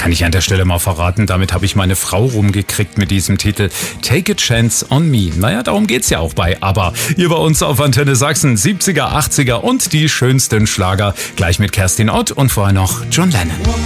Kann ich an der Stelle mal verraten, damit habe ich meine Frau rumgekriegt mit diesem Titel Take a Chance on Me. Naja, darum geht's ja auch bei ABBA. Hier bei uns auf Antenne Sachsen, 70er, 80er und die schönsten Schlager. Gleich mit Kerstin Ott und vorher noch John Lennon.